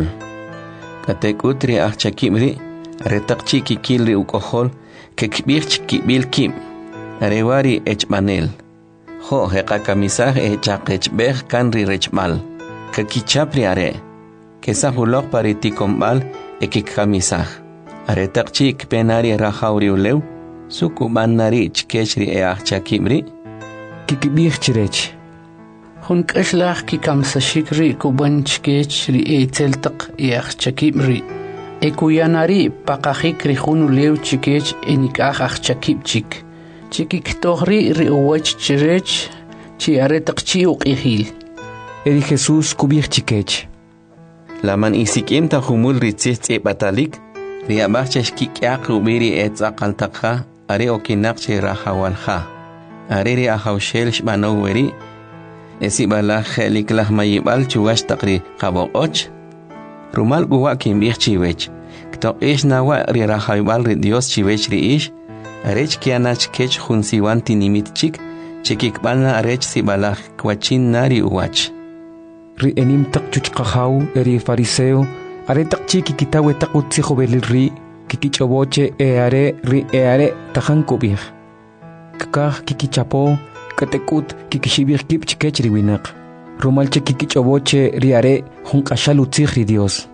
Katekutri achakimri, retakchi kikilri ukohol, kekbirch kibil kim, arewari echmanel. Ho hekakamisah echakechbeh kanri rechmal. Kakichapri are, kesahulok paritikombal ekikamisah. Aretakchi kpenari rahauri ulew, sukubanari chkechri achakimri. Kikibir chirech. Hun kashlach kikamsashikri kubanchkech ri eteltak chakibri. Ekuyanari pakahikri hunu lew chikech enikach chakibchik. Chikik tohri ri uwach chirech chi aretak chi ukihil. Eri Jesús kubir chikech. Laman isikim ta humul ritzit batalik, ri abachech kikyak ubiri etzakaltakha, are okinakchi rahawalha. Are ri ahaushel shmanoweri. Esi bala helik lah mayibal chuwash takri kabokoch. Rumal guwa kimbich chiwech. Kto ish nawa ri rahaybal ri Dios chiwech ri ish. Arech kianach kech hunsiwan tinimit chik. Chikikbalna arech si bala kwachin nari uwach. Ri enim tak chuchkahaw eri fariseo. Are tak chiki kitawe takut si belil ri. Kikichoboche are ri are tahan kubir. Kakah kikichapo. Katekut kikishibir kip chikechri winak. Rumalche kikichoboche riare junkashalu tzihri Dios.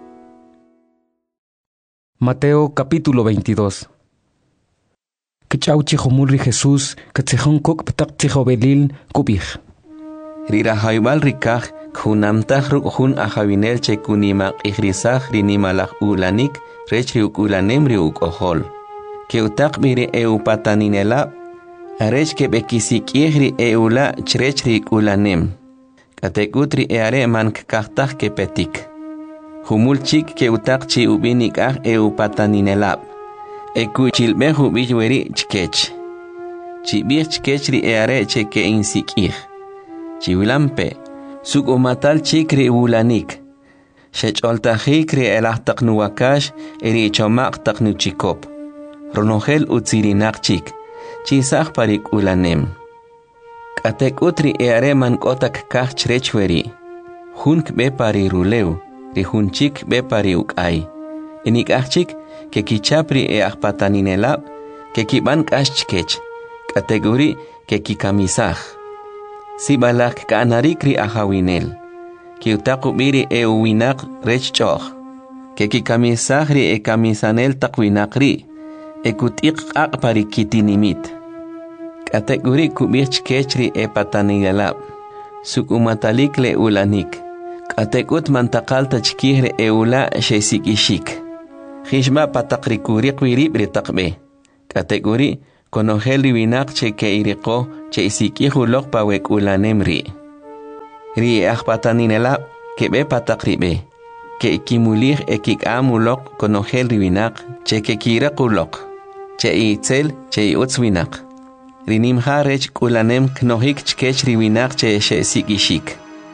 Mateo capítulo 22. Kichauchi homulri Jesús katzehon kok ptak tzihobelil kubih. Rira haibal rikah kunamtah ruk hun ahavinel che kunima ihrisah rinimalach ulanik rechri ukulanemri ukohol. Keutak mire eupataninela. Arech ke bekisikihri eula chrechri ulanem. Katekutri eare man kahtah ke petik. Humulchik ke utakchi ubinik eupataninelab. Ekuchilbe hubijweri chkech. Chibir chkechri eare che ke insikih. Chiwilampe. Sukumatal chikri ulanik. Shecholtahikri elahtaknuwakash eri chomak taknuchikop. Ronogel utsirinak chik. Chisah parik ulanem. Katekutri eare man kotak kach chrechweri. Hunk be pari rulew, ri hunchik be pari ukay. Enik achik ke kichapri ahpataninelab, ke kiban kachkech. Kategori ke kikamisah. Sibalak kaanarikri ahawinel. Ki utakubiri uwinak rechchoch. Ke kikamisahri kamisanel takwinakri. Ekutik akpari kitinimit. Kategori kubich kechri patanigalab. Sukumatalik le ulanik. Katekut mantakalta chkihre eula shesikishik. Hishma patakrikuri kwirib ritakbe. Kategori konogel riwinak che ke iriko che isikihulok pawek ulanem ri akpataninela kebe patakribe ke ikimulih ekik amulok konogel riwinak che ke kirakulok che itzel che utzwinak rinim harech ulanem knohik chkech riwinak che sikishik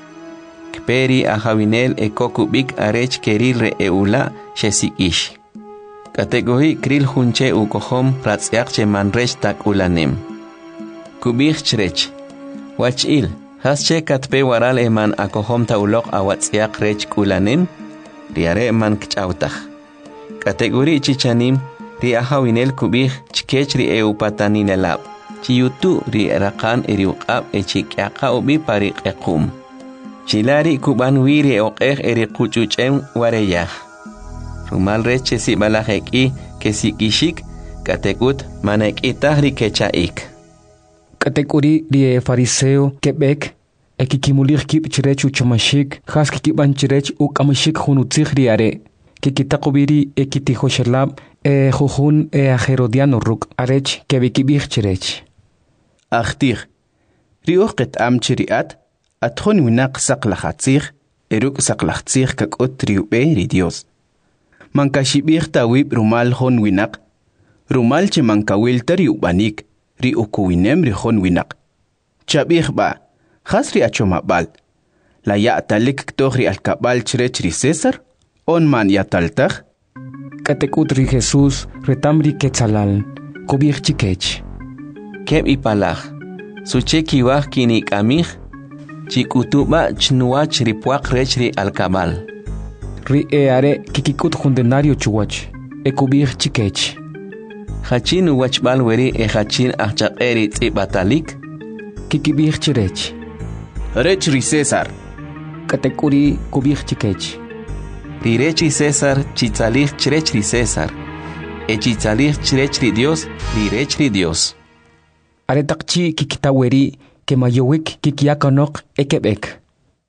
kperi ahawinel ekokubik arech keril re eula che sikish kategohi kril hunche ukohom ratzyak che manrech tak ulanem kubich chrech wachil hasche katpe waral eman akohom taulok awatzyak rech ulanem riare man kchautach kategori chichanim ri ahawinel kubich chkech ri eupataninelab chiyutu ri rakan eriuqab echikyaqa ubi pariq equm chilari kuban wiri oqeh eriquchuchem wareyah rumal reche si balajeki que si kishik katekut manekitah ri kechaik katekuri ri fariseo kebek ekikimulir kip chirechu chomashik khas kiban chirech ukamashik hunutzig riare kikitaqubiri ekitihoshalab juhun herodiano ruk arech kebikibich chirech akhtir ri oqet am chiriat atkhon winaq saqlahatzig eruk saqlahatzig kakot riube ri Dios mankashibir tawib rumal hon winak rumal che mankawil tari ubanik ri ukuwinem ri hon winak chabih ba khasri achomabal la ya'talik ktohri alkabal chirech ri César on man yataltag katekut ri Jesús retamri ketzalal kubich chikech keb ipalaj suche kiwaj kinik amij chikutuba chnuach ri puaq rech ri alkabal ri are kikikut jundenario chuwach ekubir chikech hachin wachbal weri hachin achaqeri tsibatalik kikibir chirech rech ri César katekuri kubir chikech ri rechi César chitzalih chirech ri César chitzalih chirech ri Dios ri rech ri Dios are takchi kikitaweri que mayowik kikiakanok ekebek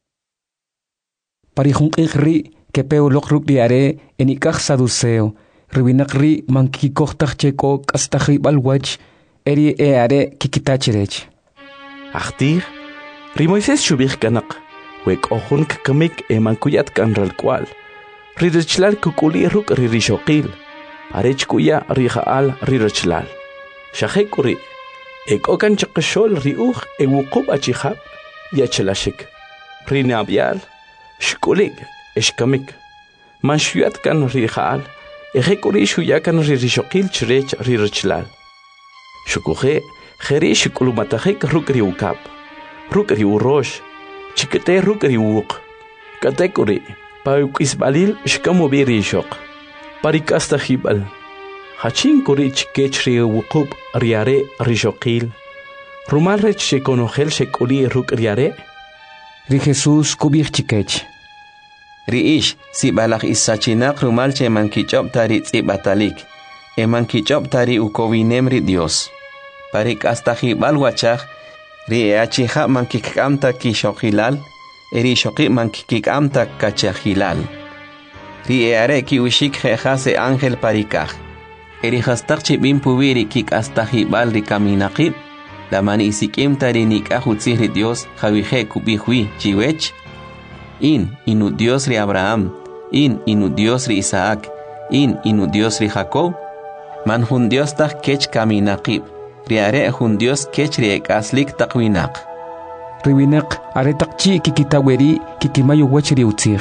parihun ri que peolok ruk diare enikaj saduceo riwinakri mankikohtach cheko kastahri balwach eri are kikitachirech Achtir ri Moisés shubich kanak wek ohun kamik mankuyat kanral kwal ririchlal kukuli ruk ririshoqil arech kuya rijaal ririchlal shahekuri okan chaqashol riuj ewuqub achihab yachlashik rinabial shkulik eshkamik manshuyat kan rijaal ejekuri shuyakan ririshoqil chirech ririchlal shukuje kheri shkulumatahik ruk riukab ruk riurosh chikete ruk riuq katekuri paukisbalil shkamubirishok parikastahibal hachin kuri chikech riuqub riare rishoqil rumal rech shekonogel shekuli ruk riare ri Jesús kubich chikech riish si balaj isachinak rumal che mankichop tari tsibatalik mankichop tari ukowinem ri Dios parik astahibal wachaj ri achiha mankikamta kishoqilal eri shoqi mankikamta kachahilal ri are ki ushik khase ángel parikaj eri hastak chibin pubiri kik astahibal ri kaminaqib la mani isikim tari nikahutzi ri Dios javije kubihui chiwech inu Dios ri Abraham inu Dios ri Isaac inu Dios ri Jacob man hun Dios tak kech kaminaqib riare hun Dios kech ri ekaslik taqwinaq riwinak are takchi kikitaweri kikimayo wachri utzig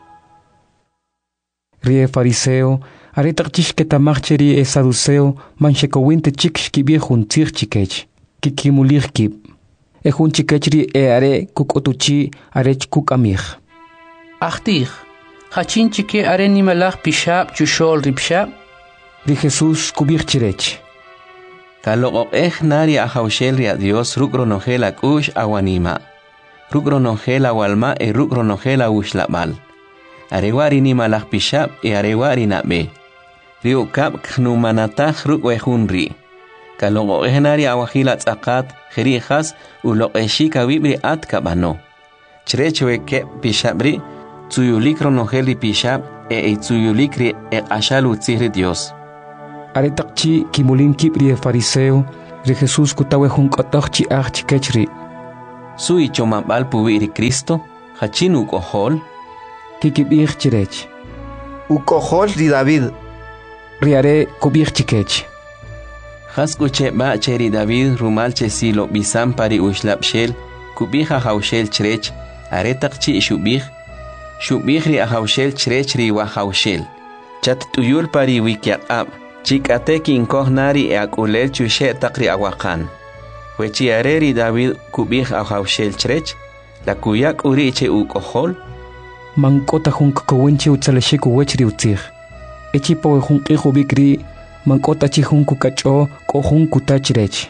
ri fariseo are takchish ketamacheri saduceo manshekowinte chikshki viejun tzig chikech kikimulir kib ejun chikechri are kukotuchi are kukamig Achtir hachin chike are nimalach pishab chushol ripshab ri Jesús kubir chirech Kaloqoq nari ahawshel ri Dios rukronogel akush awanima rukronogel awalma rukronogel awushlabal arewari nimalach pishab arewari nabe riukab khnumanatah rukwehunri kaloqoq nari awahila tzaqat khirijas uloqeshika wibri at kabano chirechweke pishabri tsuyulik ronogel ri pishab tsuyulik ri ashalu tziri Dios aretakchi kimulin kibri fariseo ri Jesús kutawe hunqotokchi chikechri sui chomambal puwiri Cristo hachin ukohol kikibir chirech ukohol ri David riare kubir chikech haskuche ba cheri David rumal chesilo bisam pari ushlapshel kubija haushel chirech aretakchi shubih ri haushel chirech ri wa haushel chat tuyul pari wikiaqab chikateki inkohnari akulel chushe takri awakan wechi areri David kubih haushel chirech la kuyak uriche ukohol mankota hunkowinchi utsaleshiku wechri utzig echipo hunqihu bikri mankota chihunku kacho kohunku tachirech.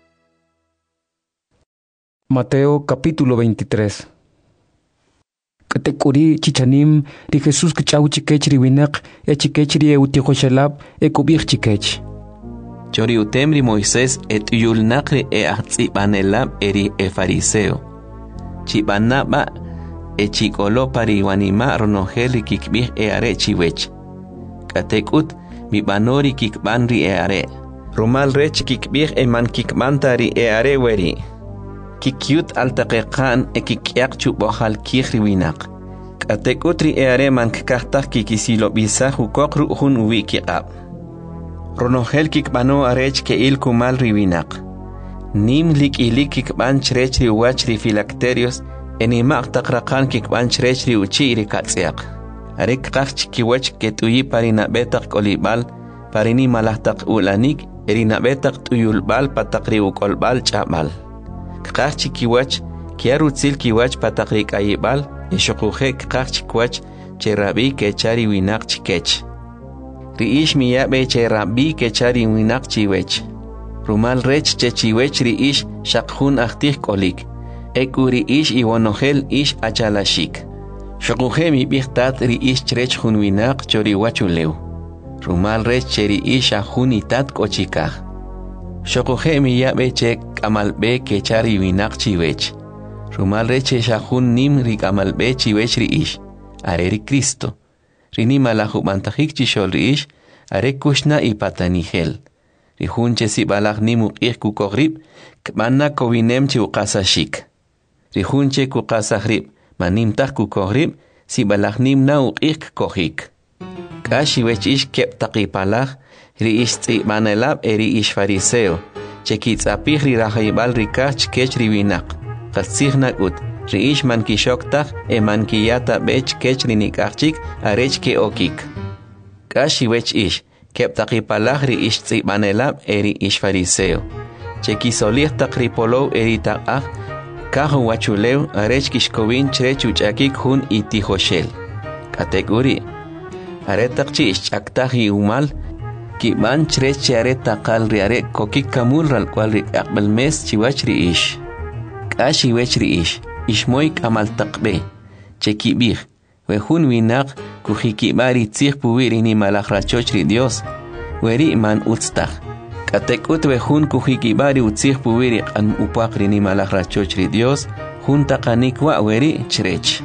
Mateo capítulo 23. Katekuri chichanim ri Jesús kchau chikechri winak chikechri utihoshalab kubih chikech. Chori utemri Moisés yulnakri ahtzibanelab eri fariseo. Chibanaba chikolo pari wanima ronoheli kikbih are chiwech. Katekut mi banori kikbanri are. Rumal rech kikbih man kikmantari are weri. Kikyut altaqiqan kikyak chubohal kihri winak. Katekutri are man kaktak kikisilo bisa hukok ruhun wikiqab. Ronohel kikbano arech ke il kumal riwinak. Nim lik ilik kikban chrechri wachri filacterios enimaq taqraqan kikban chrechri uchiri katsiaq. Arek qach kiwach ketuyi parina betaq kolibal parini malahtaq ulanik erina betaq tuyulbal pataqri ukolbal chabal. Qach kiwach kiarutzil kiwach pataqri kayibal eshuquje qach kiwach cherabi kechari winak chikech. Riish miyabe cherabi kechari winak chiwech. Rumal rech chechiwech riish shaqhun ahtih kolik. Ekuri ish iwonohel ish achalashik. Shokujemi bihtat ri ish chrech hunwinak chori wachuleu. Rumal rech cheri ish ahunitat kochikah. Shokujemi yabe che kamalbe kechari winak chiwech. Rumal rech shahun nim ri kamalbe chiwech ri ish. Are ri Cristo. Rini malahu bantahik chishol ri ish. Are kushna ipatanihel. Ri hunche si balak nimu ku kogrib. Kmana kovinem chi ukasashik. Ri hunche ku kasahrib. Manim tak ku kohrib, si balagnim na uqik kohik. Kashi wech ish kep taqipalach, ri ish tz'ibanelab eri ish fariseo, chekitz apich ri rahaibal rikach kech riwinak. Qatzignak ut, ri ish man kishoktak, man kiyata bech kech rinikachik, arech ke okik. Kashi wech ish, kep taqipalach ri ish tz'ibanelab eri ish fariseo, chekisolih taqripolo eri taqach, Kaho wachuleu arech kishkovin chrechuchakik hun itihoshel. Kategori. Aretakchi ischaktahi umal. Kiban chrechi aretakal riare kokik kamul ral cual rik akbel mes chiwachri ish. Kashi wechri ish. Ishmoik amal takbe. Chekibih. Wehun winak kuhikibari tzih puwiri ni malakrachochri Dios. Weri man utstak. Katekut wehun kuhikibari utzih puwiri an upakri ni malakrachochri Dios, hun takanikwa weri chrech.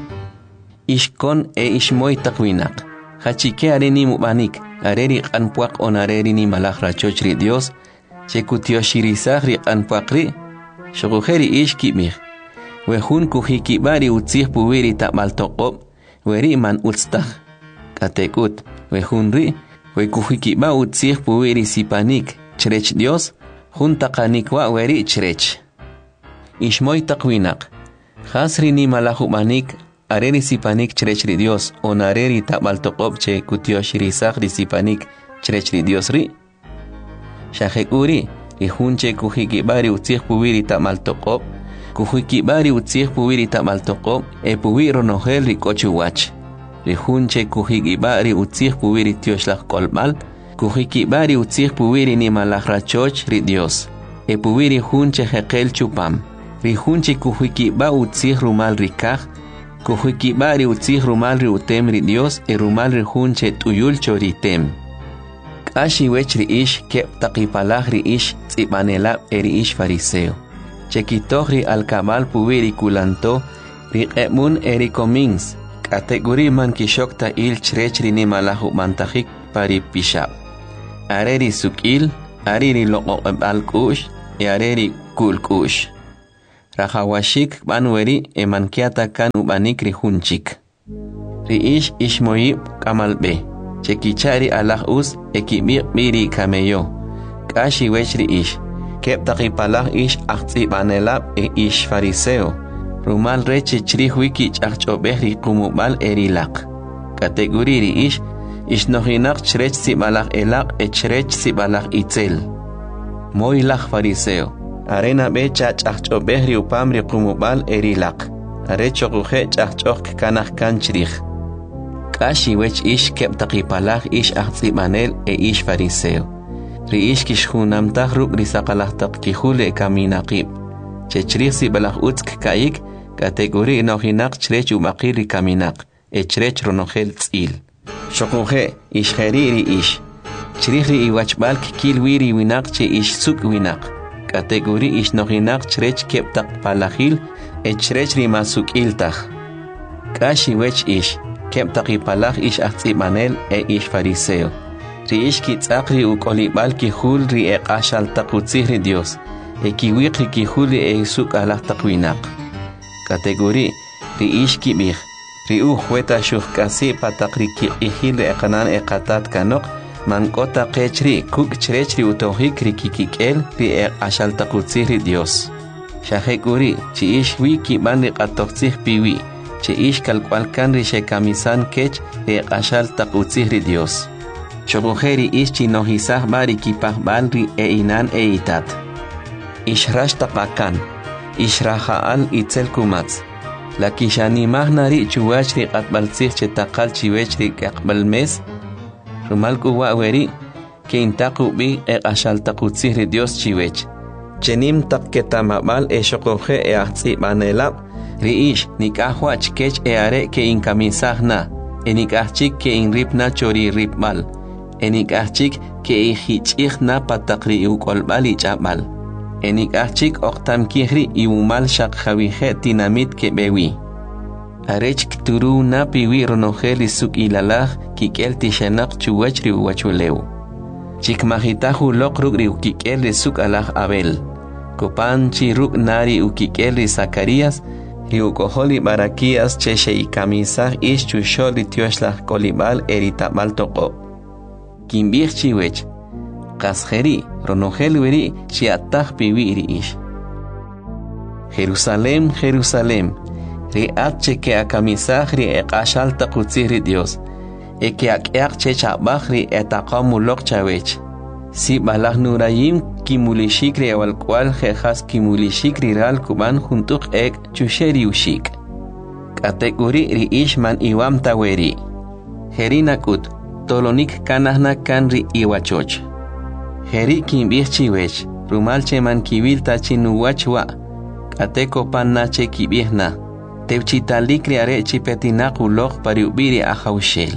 Ishkon ishmoy takwinak. Hachike areni mubanik, areri an puak on areri ni malakrachochri Dios, chekutioshirisak an puakri, shogujeri ishkibih. Wehun kuhikibari utzih puwiri tamaltoqob, weri man utstak. Katekut wehun ri, wekuhikiba utzih puwiri sipanik, Chrech Dios, junta kanikwa weri chrech. Ishmoy takwinak. Hasri ni malahumanik, areri sipanik chrechri Dios, onareri tabaltoqob che kutioshirisak disipanik chrechri Dios ri. Shahekuri, rihunche kuhikibari utzih puwiri tamaltoqob, kuhikibari utzih puwiri tamaltoqob, puwiro nohel rikochuwach. Rihunche kuhikibari utzih puwiri tioshlak kolmal, kuhikibari utzih puwiri ni malakrachoch ri Dios. Puwiri hunche hekel chupam. Ri hunche kuhikiba utzih rumal rikaj. Kuhikibari utzih rumal ri utem ri Dios. Rumal ri hunche tuyul choritem. Kashi wech ri ish kep taqipalaj ri ish tzibanelab eri ish fariseo. Chekitoh ri alkabal puwiri kulanto ri emun eri komins. Kategori man kishokta il chrech ri ni malahu mantajik pari pishab. areri sukil, areri loqoqbalkush, areri kulkush. Rahawashik banweri emankiata kan ubanik rihunchik. Riish ishmoyib kamalbe. Chekichari alahus ekibir biri kameyo. Kashi wech riish. Kep takipalah ish aktsi banelab ish fariseo. Rumal reche chrihuiki chachobehri kumubal erilak. Kategori riish. Ishnohinak chrech sibalak elak chrech sibalak itzel. Moilak fariseo. Arena be chachobehri upamri kumubal erilak. Arechokuhe chachok kanak kanchrich. Kashi wech ish kep takipalah ish ahtzibanel ish fariseo. Riish kishhunam tahruk risakalah takihule kaminaqib. Chechrich sibalak utsk kaik kategori nohinak chrech umakiri kaminak. Chrech ronohel tzil. Shokuhe ish heriri ish. Chrihri iwachbalk kilwiri winak che ish suk winak. Kategori ish nohinak chrech kep takpalahil chrech rimasuk iltach. Kashi wech ish. Kep takipalah ish ahtzibanel ish fariseo. Riish kitzakri ukolibal kihul ri ashal takutzihri Dios. Kiwikri kihuli suk alah takwinak. Kategori riish kibih. Riu hueta shuhkasi patakri kihil kanan katat kanok. Mankota kechri kuk chrechri utohik ri kikikel ri ashal takutzihri Dios. Shahekuri chi ish wiki bandi katoksih piwi. Che ish kalkwalkan ri shekamisan kech ashal takutzihri Dios. Shokujeri ish chinohisah bari kipah balri inan itat. Ish rash tapakan. Ish rahaal itzel kumatz. La kishani mahnari chuwachri katbaltzih che takal chiwechri kakbalmes. Rumal kuwa weri ke intaku bi ashal takutzihri Dios chiwech. Chenim takketamabal shokuje ahtzi banelab. Riish nikahwach kech are ke inkamisahna. Enikahchik ke inripna chori ripbal. Enikahchik ke ihichihna patakri ukolbali chabal. Enikahchik oktam kihri iumal shakhawihe tinamit ke bewi. Arech kturu na piwi ronoheli suk ilalah kikel tishanak chuwachri uwachuleu. Chikmahitahu lokrugri ukikel suk alah abel. Kopanchi ruk nari ukikel Zacarias. Riukoholi barakias cheche y camisah ish chusholi tioshlah kolibal eritabal toko. Kimbir chiwech. Kasheri ronohel weri chiatah piwiri ish. Jerusalem, Jerusalem. Riat cheke a camisah ri ekashal takutzihri Dios. Eke ak chechabah ri etakamulok chawech. Si balah nurayim kimulishikri awal cual jejas kimulishikri ral kuban juntuk ek chusheri ushik. Kategori ri ishman iwam taweri. Herinakut tolonik kanahna kanri iwachoch. Heri kimbih chiwech rumal cheman kibil tachinuwachwa. Kateko pannache kibihna. Teuchitalikri are chipetinakulok pariubiri ahaushel.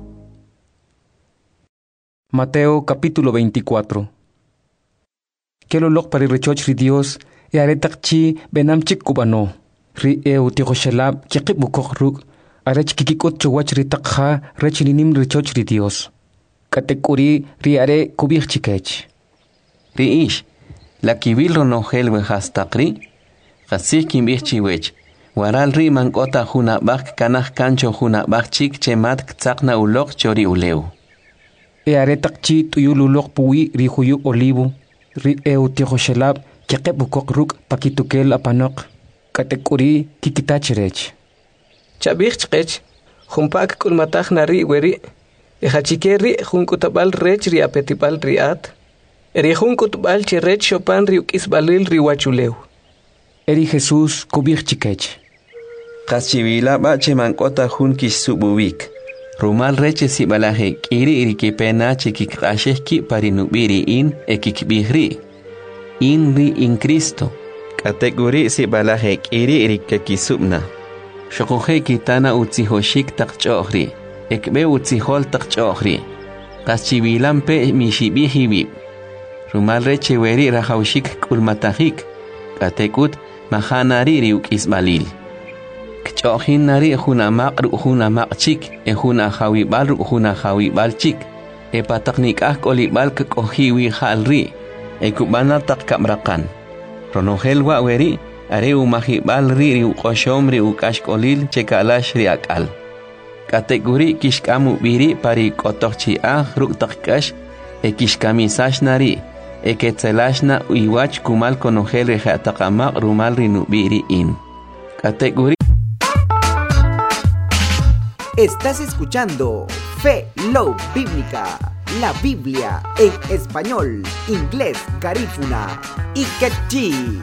Mateo capítulo 24. Kelolok pari rechoch ri Dios e aretakchi benamchik kubano. Ri utikhoshalab kikibukok ruk arech kikikot chowach ri takha rechininim rechoch ri Dios. Katekuri ri are kubich chikech. Ri ish la kibil ronohel wehastakri kasik kimbich chiwech. Waral ri mankota hunabak kanah kancho hunabak chik chemat ktsakna ulok chori uleu. E aretakchi tuyululok puwi ri huyu olivo, ri utikhoshalab kikibukok ruk pakitukel apanok. Katekuri kikitachirech. Chabich chkech, humpak kulmatach nari weri, hachikeri hunkutabal rech ri apetipal riat, eri hunkutbal chirech chopan ri ukisbalil ri wachuleu. Eri Jesús kubich chikech. Kachivila bache mankota hunkish sububik. Rumal reche si balaje kiri irikipena chikikasheki parinubiri in ekikbihri. Inri in Cristo. Kategori si balaje kiri irikekisubna. Shokuhe kitana utzihoshik takchohri. Ekbe utzihol takchohri. Kachivilampe mishibihibib. Rumal reche weri rahaushik kulmatahik. Katekut mahanari riuk isbalil. Kchohin nari hunamak chik, huna hawibal chik, pataknikah kolibal kekohiwi halri kubana tak kamrakan ronogel wa weri are umahibal ri uqoshom ri ukashkolil chekalash ri akal kategori kishkamu biri pari kotochi ruk takkash kishkamisash nari ketzelashna uiwach kumal konogel ri hataqamaq rumal ri nubiri in categoría. Estás escuchando Fe Love Bíblica, la Biblia en español, inglés, garífuna y quechí.